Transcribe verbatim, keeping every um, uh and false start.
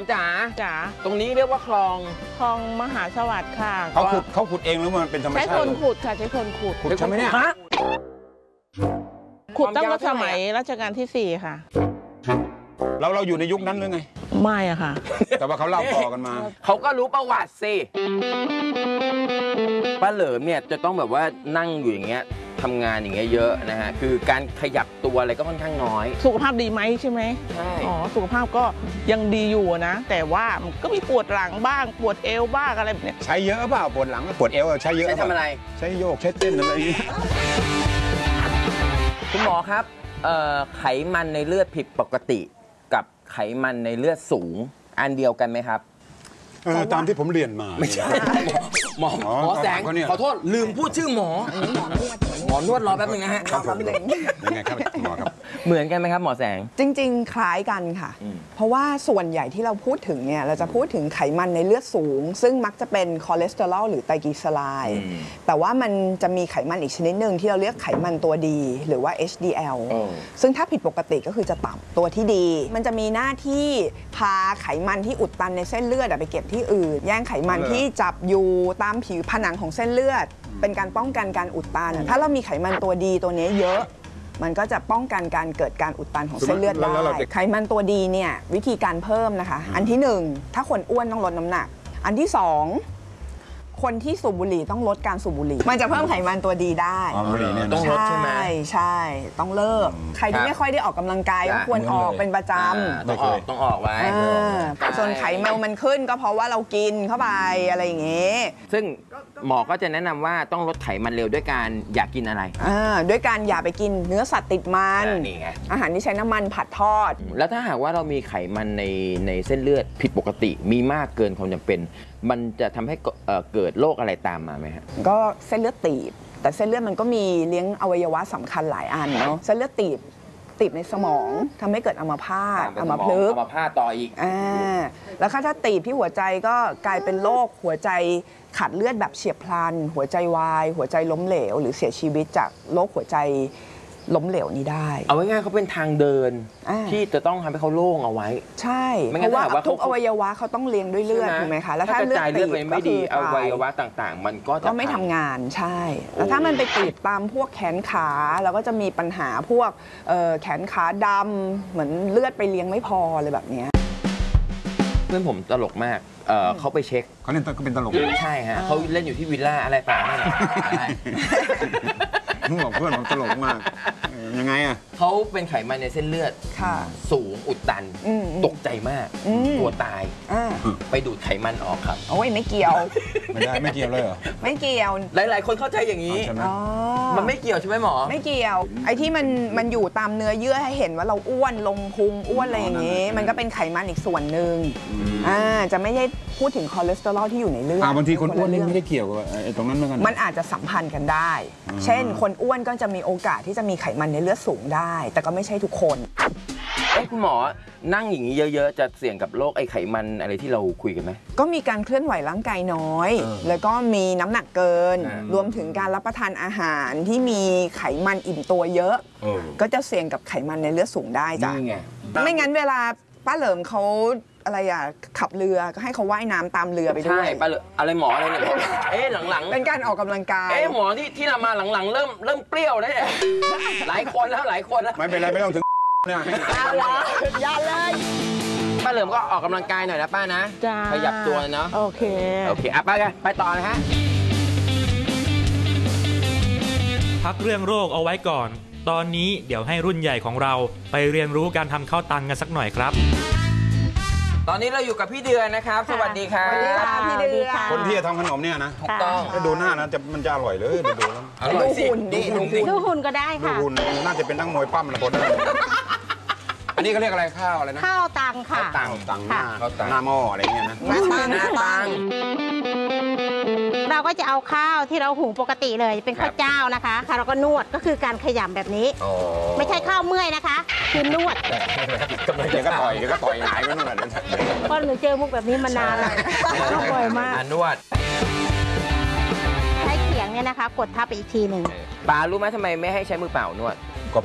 จ๋าจ๋าตรงนี้เรียกว่าคลองคลองมหาสวัสดิ์ค่ะเขาขุดเขาขุดเองหรือมันเป็นธรรมชาติใช้คนขุดค่ะใช้คนขุดขุดใช่ไหมเนี่ยขุดตั้งแต่สมัยรัชกาลที่สี่ค่ะเราเราอยู่ในยุคนั้นหรือไงไม่อะค่ะแต่ว่าเขาเล่าต่อกันมาเขาก็รู้ประวัติสิป้าเหลิมเนี่ยจะต้องแบบว่านั่งอยู่อย่างเงี้ยทำงานอย่างเงี้ยเยอะนะฮะคือการขยับตัวอะไรก็ค่อนข้างน้อยสุขภาพดีไหมใช่ไหมใช่อ๋อสุขภาพก็ยังดีอยู่นะแต่ว่ามันก็มีปวดหลังบ้างปวดเอวบ้างอะไรแบบนี้ใช้เยอะเปล่าปวดหลังปวดเอวใช้เยอะใช้ทำอะไรใช้โยกใช้เต้นอะไรคุณหมอครับไขมันในเลือดผิดปกติกับไขมันในเลือดสูงอันเดียวกันไหมครับตามที่ผมเรียนมาไม่ใช่หมอหมอแสงขอโทษลืมพูดชื่อหมอหมอนวดรอแป๊บนึงนะฮะครับยังไงครับหมอครับเหมือนกันไหมครับหมอแสงจริงๆคล้ายกันค่ะเพราะว่าส่วนใหญ่ที่เราพูดถึงเนี่ยเราจะพูดถึงไขมันในเลือดสูงซึ่งมักจะเป็นคอเลสเตอรอลหรือไตรกลีเซอไรด์แต่ว่ามันจะมีไขมันอีกชนิดหนึ่งที่เราเรียกไขมันตัวดีหรือว่า เอช ดี แอล ซึ่งถ้าผิดปกติก็คือจะต่ำตัวที่ดีมันจะมีหน้าที่พาไขมันที่อุดตันในเส้นเลือดไปเก็บที่อื่นแย่งไขมันที่จับอยู่ตามผิวผนังของเส้นเลือดเป็นการป้องกันการอุดตันถ้าเรามีไขมันตัวดีตัวนี้เยอะมันก็จะป้องกันการเกิดการอุดตันของเส้นเลือดได้ไขมันตัวดีเนี่ยวิธีการเพิ่มนะคะอันที่หนึ่งถ้าคนอ้วนต้องลดน้ำหนักอันที่สองคนที่สูบบุหรี่ต้องลดการสูบบุหรี่มันจะเพิ่มไขมันตัวดีได้ต้องลดใช่ไหมใช่ต้องเลิกใครที่ไม่ค่อยได้ออกกำลังกายก็ควรออกเป็นประจำต้องออกต้องออกไว้ส่วนไขมันมันขึ้นก็เพราะว่าเรากินเข้าไปอะไรอย่างเงี้ยซึ่งหมอก็จะแนะนำว่าต้องลดไขมันเร็วด้วยการอยากกินอะไรด้วยการอย่าไปกินเนื้อสัตว์ติดมันอาหารที่ใช้น้ำมันผัดทอดแล้วถ้าหากว่าเรามีไขมันในในเส้นเลือดผิดปกติมีมากเกินความจำเป็นมันจะทำให้เกิดโรคอะไรตามมาไหมครับก็เส้นเลือดตีบแต่เส้นเลือดมันก็มีเลี้ยงอวัยวะสำคัญหลายอันเนาะเส้นเลือดตีบตีบในสมองทำให้เกิดอัมพาตอัมพฤกษ์อัมพาตต่ออีกอ่าแล้วถ้าตีบที่หัวใจก็กลายเป็นโรคหัวใจขาดเลือดแบบเฉียบพลันหัวใจวายหัวใจล้มเหลวหรือเสียชีวิตจากโรคหัวใจล้มเหลวนี้ได้เอาง่ายๆเขาเป็นทางเดินที่จะต้องทำให้เขาโล่งเอาไว้ใช่เพราะว่าทุกอวัยวะเขาต้องเลี้ยงด้วยเลือดถูกไหมคะแล้วถ้าเลือดตีบไม่ดีอวัยวะต่างๆมันก็จะไม่ทำงานใช่แล้วถ้ามันไปติดตามพวกแขนขาเราก็จะมีปัญหาพวกแขนขาดำเหมือนเลือดไปเลี้ยงไม่พอเลยแบบนี้เพื่อนผมตลกมากเขาไปเช็คเขาเล่นก็เป็นตลกใช่ฮะเขาเล่นอยู่ที่วิลล่าอะไรป่านั่นแหละมึงบอกเพื่อนผมตลกมากยังไงอ่ะเขาเป็นไขมันในเส้นเลือดสูงอุดตันตกใจมากกลัวตายไปดูดไขมันออกครับโอ้ยไม่เกี่ยวไม่ได้ไม่เกี่ยวเลยเหรอไม่เกี่ยวหลายๆคนเข้าใจอย่างนี้มันไม่เกี่ยวใช่ไหมหมอไม่เกี่ยวไอ้ที่มันมันอยู่ตามเนื้อเยื่อให้เห็นว่าเราอ้วนลงพุงอ้วนอะไรอย่างนี้มันก็เป็นไขมันอีกส่วนหนึ่งอ่าจะไม่ใช่พูดถึงคอเลสเตอรอลที่อยู่ในเลือดบางทีคนอ้วนนี่ไม่ได้เกี่ยวกับไอ้ตรงนั้นเหมือนกันมันอาจจะสัมพันธ์กันได้เช่นคนอ้วนก็จะมีโอกาสที่จะมีไขมันในเลือดสูงได้แต่ก็ไม่ใช่ทุกคนเอ้คุณหมอนั่งอย่างนี้เยอะๆจะเสี่ยงกับโรคไอ้ไขมันอะไรที่เราคุยกันไหมก็มีการเคลื่อนไหวร่างกายน้อยแล้วก็มีน้ำหนักเกินรวมถึงการรับประทานอาหารที่มีไขมันอิ่มตัวเยอะก็จะเสี่ยงกับไขมันในเลือดสูงได้จ้ะไม่งั้นเวลาป้าเหลิมเขาอะไรอ่ะขับเรือก็ให้เขาว่ายน้ำตามเรือไปด้วยใช่ป้าเหลิมอะไรหมออะไรเนี่ยเอ๊ะหลังๆเป็นการออกกำลังกายเอ๊ะหมอที่ที่เรามาหลังๆเริ่มเริ่มเปรี้ยวแล้วเนี่ยหลายคนแล้วหลายคนแล้วไม่เป็นไรไม่ต้องถึงเนี่ยอย่าเลยป้าเหลิมก็ออกกำลังกายหน่อยนะป้านะขยับตัวเนาะโอเคโอเคอ่ะป้ากันไปต่อนะฮะพักเรื่องโรคเอาไว้ก่อนตอนนี้เดี๋ยวให้รุ่นใหญ่ของเราไปเรียนรู้การทำข้าวตังกันสักหน่อยครับตอนนี้เราอยู่กับพี่เดือนนะครับสวัสดีครับสวัสดีค่ะพี่เดือนคนที่จะทำขนมเนี่ยนะถูกต้องดูหน้านะจะมันจะอร่อยเลยดูแล้วดูหุ่นดิดูหุ่นก็ได้ค่ะดูหุ่นน่าจะเป็นนักมวยปั้มนะคนนั้นอันนี้เขาเรียกอะไรข้าวอะไรนะข้าวตังค่ะตังตังหน้าหน้าหม้ออะไรเงี้ยนะหน้าตังหน้าตังเราก็จะเอาข้าวที่เราหุงปกติเลยเป็นข้าวเจ้านะคะค่ะเราก็นวดก็คือการขยำแบบนี้ไม่ใช่ข้าวเมื่อยนะคะคือนวดกำลังจะก็ต่อยก็ต่อยหายไปนู่นแหละเพราะหนูเจอมุกแบบนี้มานานแล้วต้องบ่อยมากนวดใช้เขียงเนี่ยนะคะกดทับไปอีกทีหนึ่งปารู้ไหมทำไมไม่ให้ใช้มือเปล่านวด